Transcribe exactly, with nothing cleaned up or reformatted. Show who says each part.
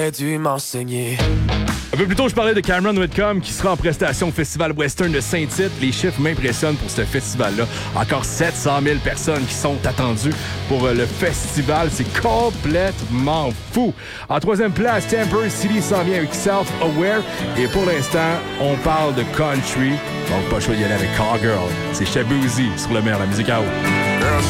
Speaker 1: dû m'enseigner.
Speaker 2: Un peu plus tôt, je parlais de Cameron Whitcomb qui sera en prestation au Festival Western de Saint-Tite. Les chiffres m'impressionnent pour ce festival-là. Encore sept cent mille personnes qui sont attendues pour le festival. C'est complètement fou. En troisième place, Temper City s'en vient avec Self-Aware. Et pour l'instant, on parle de country. Donc, pas le choix d'y aller avec Cowgirl. C'est Shabuzi sur le meilleur de la musique à eau.